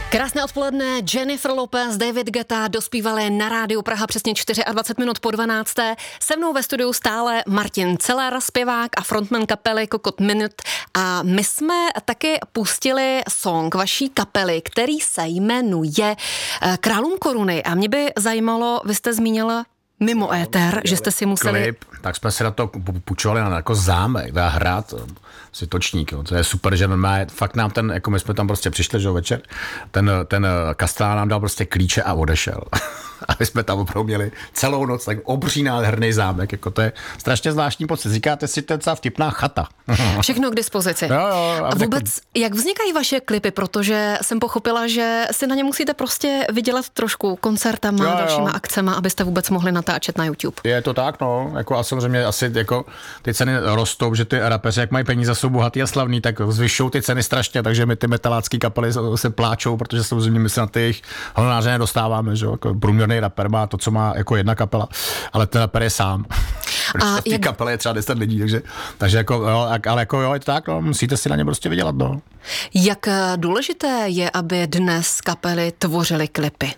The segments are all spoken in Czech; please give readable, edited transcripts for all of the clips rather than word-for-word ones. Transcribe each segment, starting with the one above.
Krásné odpoledne, Jennifer Lopez, David Guetta dospívali na Rádiu Praha přesně 24 minut po 12. Se mnou ve studiu stále Martin Celer, zpěvák a frontman kapely Kokot Minut. A my jsme taky pustili song vaší kapely, který se jmenuje Králům koruny. A mě by zajímalo, vy jste zmínila mimo éter, že jste si museli... Klip, tak jsme se na to půjčovali na jako zámek, na hrad, si točník, jo. To je super, že fakt nám ten, jako my jsme tam prostě přišli, že večer, ten Kastelán nám dal prostě klíče a odešel. A my jsme tam opravdu měli celou noc tak obří nádherný zámek, jako to je strašně zvláštní pocit. Říkáte si, to je celá vtipná chata. Všechno k dispozici. Jo, a vůbec, jak vznikají vaše klipy, protože jsem pochopila, že si na ně musíte prostě vydělat trošku koncertama, dalšíma akcema, abyste vůbec mohli natáčet na YouTube. Je to tak, no, jako a samozřejmě asi jako ty ceny rostou, že ty rapeři, jak mají peníze, jsou bohatý a slavný, tak zvyšují ty ceny strašně, takže my ty metalácký kapely se pláčou, protože samozřejmě my se na ty jejich honoráře nedostáváme, že jako průměrný rapper má to, co má jako jedna kapela, ale ten rapper je sám. Protože v té kapele je třeba 10 lidí, takže jako, jo, ale jako jo, je to tak, no, musíte si na ně prostě vydělat, no. Jak důležité je, aby dnes kapely tvořily klipy?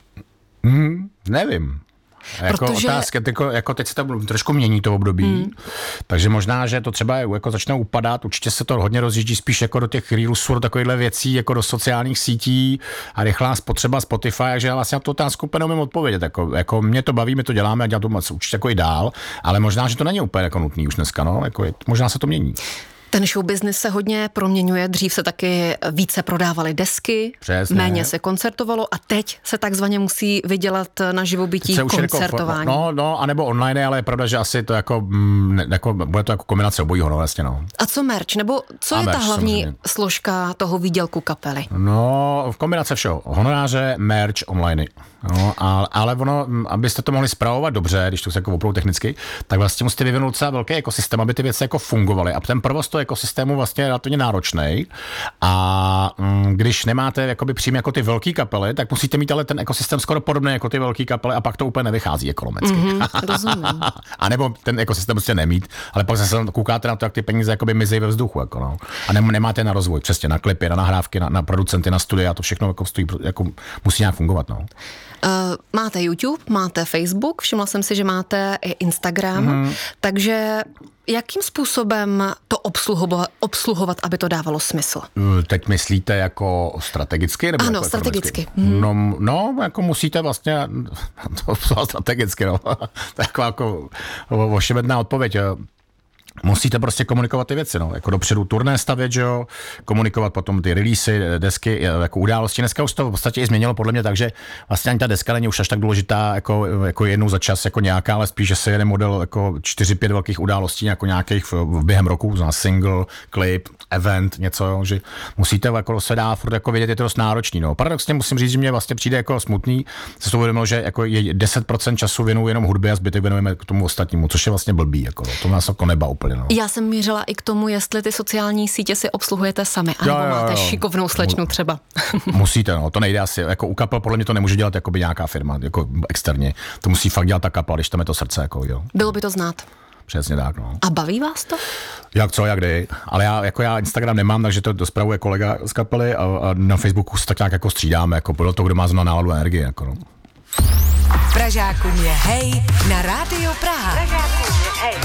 Nevím. Jako protože... otázka, jako teď se to trošku mění to období, takže možná, že to třeba jako začne upadat, určitě se to hodně rozjíždí spíš jako do těch reelsů, do takovýchhle věcí, jako do sociálních sítí a rychlá spotřeba Spotify, takže já vlastně na tu otázku úplně neumím odpovědět, jako mě to baví, my to děláme a dělám to moc určitě jako i dál, ale možná, že to není úplně jako nutný už dneska, no, jako možná se to mění. Ten show business se hodně proměňuje, dřív se taky více prodávaly desky, přesně, méně se koncertovalo a teď se takzvaně musí vydělat na živobytí koncertování. No, anebo online, ale je pravda, že asi to jako bude to jako kombinace obojího, no vlastně, no. A co merch, nebo co je ta hlavní složka toho výdělku kapely? No, v kombinace všeho. Honoráře, merch, online. No, ale ono, abyste to mohli spravovat dobře, když to se jako opravdu technicky, tak vlastně musíte vyvinout celý velký ekosystém, aby ty věci jako fungovaly. A ten provoz toho ekosystému vlastně je relativně náročný. A když nemáte jakoby přímě jako ty velký kapely, tak musíte mít ale ten ekosystém skoro podobný jako ty velký kapely a pak to úplně nevychází ekonomicky. Rozumím. A nebo ten ekosystém musíte nemít, ale pak zase koukáte na to, jak ty peníze jakoby mizí ve vzduchu, jako no. A nemáte na rozvoj, přesně na klipy, na nahrávky, na producenty, na studia, to všechno jako stojí, jako musí nějak fungovat, no. Máte YouTube, máte Facebook, všimla jsem si, že máte i Instagram, takže jakým způsobem to obsluhovat, aby to dávalo smysl? Teď myslíte jako strategicky? Nebo ano, jako strategicky. No, jako musíte vlastně to obsluhovat strategicky, no. To je jako ošemetná odpověď. Musíte prostě komunikovat ty věci, no, jako dopředu turné stavět, že jo, komunikovat potom ty releasy, desky, jako události. Dneska už to v podstatě i změnilo podle mě, takže vlastně ani ta deska není už až tak důležitá, jako jednou za čas, jako nějaká, ale spíš, že se jede model jako 4-5 velkých událostí, jako nějakých během roku, znamená single, klip, event, něco, jo, že musíte jako se dá furt jako vědět, je to dost náročný, no. Paradoxně musím říct, že mě vlastně přijde jako smutný, se to uvědomilo, že jako je 10% času věnuju jenom hudbě a zbytek věnujeme k tomu ostatnímu, což je vlastně blbý, jako to nás jako neba úplně. No. Já jsem mířila i k tomu, jestli ty sociální sítě si obsluhujete sami, anebo máte šikovnou slečnu třeba. Musíte, no, to nejde asi, jako u kapel podle mě to nemůže dělat jakoby nějaká firma, jako externě, to musí fakt dělat ta kapela, když tam je to srdce, jako jo. Bylo by to znát. Přesně tak, no. A baví vás to? Jak co, jak kdy, ale já Instagram nemám, takže to spravuje kolega z kapely a na Facebooku se tak nějak jako střídáme, jako podle toho, kdo má zrovna náladu a energii, jako no. Pražákům je hej na Rádiu Praha. Pražákům je hej.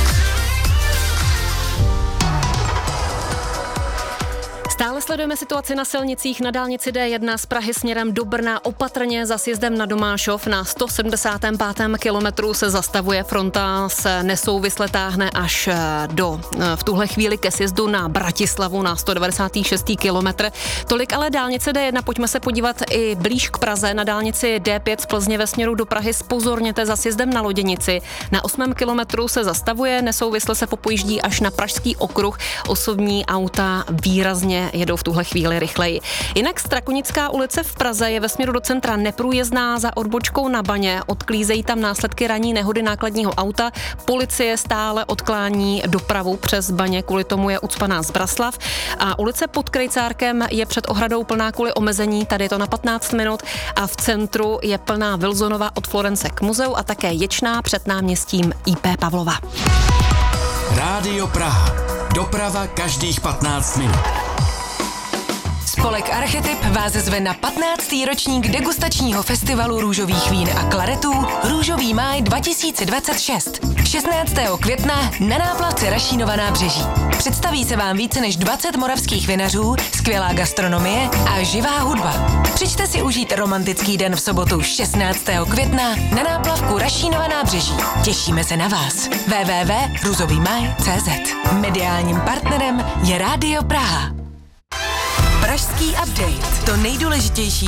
Stále sledujeme situaci na silnicích na dálnici D1 z Prahy směrem do Brna. Opatrně za sjezdem na Domášov na 175. kilometru se zastavuje, fronta se nesouvisle táhne až v tuhle chvíli ke sjezdu na Bratislavu na 196. kilometr. Tolik ale dálnice D1, pojďme se podívat i blíž k Praze na dálnici D5 z Plzně ve směru do Prahy. Zpozorněte za sjezdem na Loděnici. Na 8. kilometru se zastavuje, nesouvisle se popojíždí až na Pražský okruh. Osobní auta výrazně jedou v tuhle chvíli rychleji. Jinak Strakonická ulice v Praze je ve směru do centra neprůjezdná za odbočkou na Baně. Odklízejí tam následky ranní nehody nákladního auta. Policie stále odklání dopravu přes Baně, kvůli tomu je ucpaná Zbraslav. A ulice pod Krejcárkem je před ohradou plná kvůli omezení, tady je to na 15 minut. A v centru je plná Wilsonova od Florence k muzeu a také Ječná před náměstím IP Pavlova. Rádio Praha. Doprava každých 15 minut. Spolek Archetyp vás zve na 15. ročník degustačního festivalu růžových vín a klaretů Růžový máj 2026. 16. května na náplavce Rašínova nábřeží. Představí se vám více než 20 moravských vinařů, skvělá gastronomie a živá hudba. Přijďte si užít romantický den v sobotu 16. května na náplavku Rašínova nábřeží. Těšíme se na vás. www.ruzovýmaj.cz. Mediálním partnerem je Rádio Praha. Pražský update. To nejdůležitější